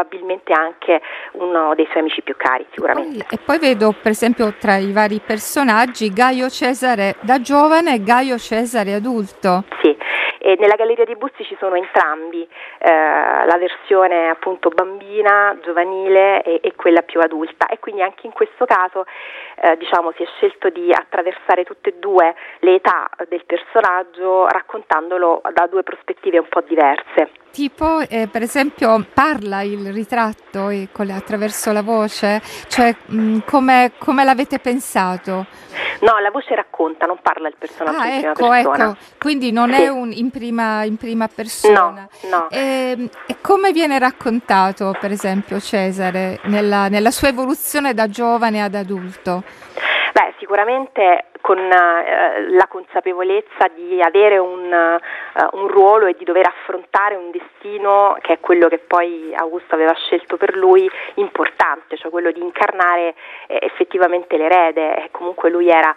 probabilmente anche uno dei suoi amici più cari, sicuramente. E poi vedo, per esempio, tra i vari personaggi Gaio Cesare da giovane e Gaio Cesare adulto. Sì, e nella Galleria dei Busti ci sono entrambi, la versione appunto bambina, giovanile e quella più adulta, e quindi anche in questo caso si è scelto di attraversare tutte e due le età del personaggio, raccontandolo da due prospettive un po' diverse. Tipo, per esempio, parla il ritratto attraverso la voce? Cioè, come l'avete pensato? No, la voce racconta, non parla il personaggio in prima persona. Ecco, quindi non è in prima persona. No. E come viene raccontato, per esempio, Cesare nella sua evoluzione da giovane ad adulto? Beh, sicuramente con la consapevolezza di avere un ruolo e di dover affrontare un destino che è quello che poi Augusto aveva scelto per lui, importante, cioè quello di incarnare effettivamente l'erede. E comunque lui era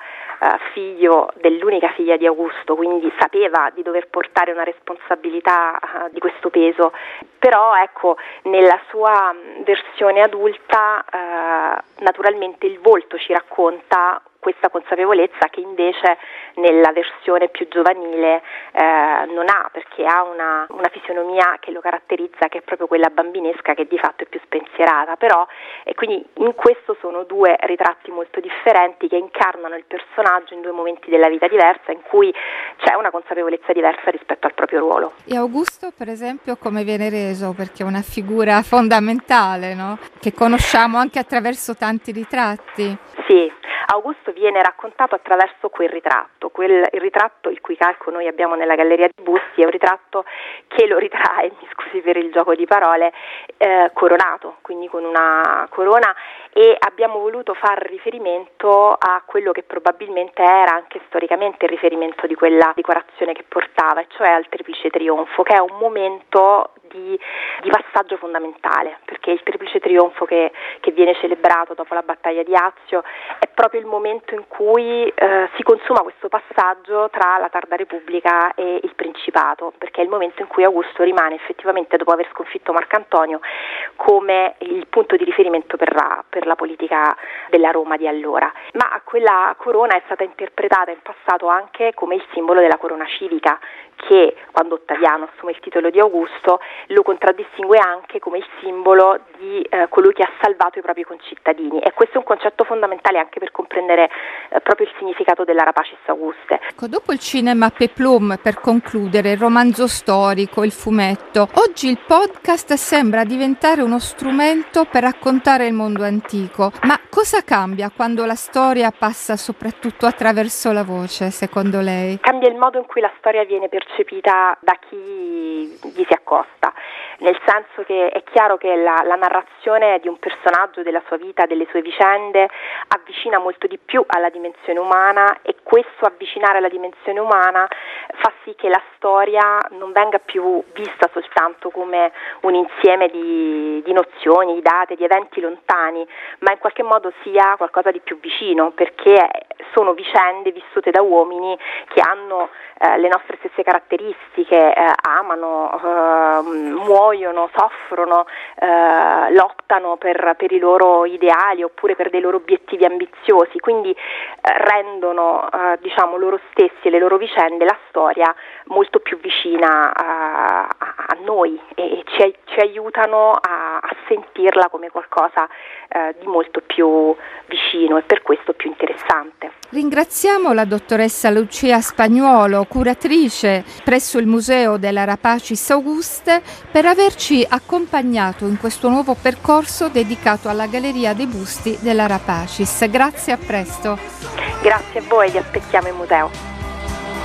figlio dell'unica figlia di Augusto, quindi sapeva di dover portare una responsabilità di questo peso, però ecco, nella sua versione adulta naturalmente il volto ci racconta questa consapevolezza che invece nella versione più giovanile non ha, perché ha una fisionomia che lo caratterizza, che è proprio quella bambinesca, che di fatto è più spensierata, però, e quindi in questo sono due ritratti molto differenti che incarnano il personaggio in due momenti della vita diversa, in cui c'è una consapevolezza diversa rispetto al proprio ruolo. E Augusto, per esempio, come viene reso? Perché è una figura fondamentale, no? Che conosciamo anche attraverso tanti ritratti. Sì, Augusto viene raccontato attraverso quel ritratto, il ritratto il cui calco noi abbiamo nella Galleria dei Busti, è un ritratto che lo ritrae, mi scusi per il gioco di parole, coronato, quindi con una corona, e abbiamo voluto far riferimento a quello che probabilmente era anche storicamente il riferimento di quella decorazione che portava, e cioè al Triplice Trionfo, che è un momento di passaggio fondamentale, perché il Triplice Trionfo che viene celebrato dopo la battaglia di Azio è proprio il momento in cui si consuma questo passaggio tra la tarda Repubblica e il Principato, perché è il momento in cui Augusto rimane effettivamente, dopo aver sconfitto Marcantonio, come il punto di riferimento per la politica della Roma di allora. Ma quella corona è stata interpretata in passato anche come il simbolo della corona civica, che quando Ottaviano assume il titolo di Augusto lo contraddistingue anche come il simbolo di colui che ha salvato i propri concittadini, e questo è un concetto fondamentale anche per comprendere proprio il significato della Rapacis Auguste. Dopo il cinema Peplum, per concludere, il romanzo storico, il fumetto, oggi il podcast sembra diventare uno strumento per raccontare il mondo antico. Ma cosa cambia quando la storia passa soprattutto attraverso la voce, secondo lei? Cambia il modo in cui la storia viene percepita da chi gli si accosta, nel senso che è chiaro che la narrazione di un personaggio, della sua vita, delle sue vicende, avvicina molto di più alla dimensione umana, e questo avvicinare alla dimensione umana fa sì che la storia non venga più vista soltanto come un insieme di nozioni, di date, di eventi lontani, ma in qualche modo sia qualcosa di più vicino, perché sono vicende vissute da uomini che hanno le nostre stesse caratteristiche, amano, muoiono, soffrono, lottano per i loro ideali oppure per dei loro obiettivi ambiziosi, quindi rendono loro stessi e le loro vicende, la storia, molto più vicina a noi, e ci aiutano a sentirla come qualcosa di molto più vicino e per questo più interessante. Ringraziamo la dottoressa Lucia Spagnuolo, curatrice presso il Museo della Rapacis Auguste, per averci accompagnato in questo nuovo percorso dedicato alla Galleria dei Busti della Rapacis. Grazie, a presto. Grazie a voi, vi aspettiamo in museo.